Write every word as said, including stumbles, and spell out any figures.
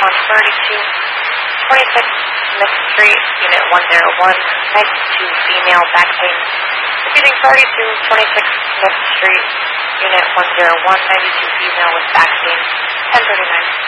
on thirty-two twenty-six Smith Street, Unit one oh one, ninety-two female, back pain. Receiving thirty-two twenty-six Smith Street, Unit one oh one, ninety-two female with back pain, ten thirty-nine.